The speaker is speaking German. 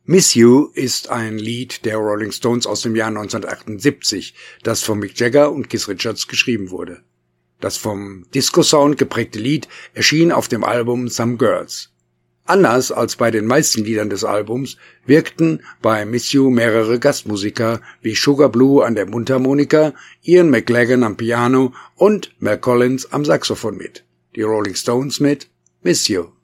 Miss You ist ein Lied der Rolling Stones aus dem Jahr 1978, das von Mick Jagger und Keith Richards geschrieben wurde. Das vom Disco-Sound geprägte Lied erschien auf dem Album Some Girls. Anders als bei den meisten Liedern des Albums wirkten bei Miss You mehrere Gastmusiker wie Sugar Blue an der Mundharmonika, Ian McLagan am Piano und Mel Collins am Saxophon mit. Die Rolling Stones mit Miss You.